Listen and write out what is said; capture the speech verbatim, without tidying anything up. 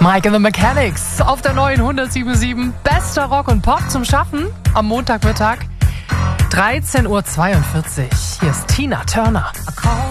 Mike and the Mechanics auf der neuen hundertsieben Komma sieben. Bester Rock und Pop zum Schaffen am Montagmittag. dreizehn Uhr zweiundvierzig. Hier ist Tina Turner.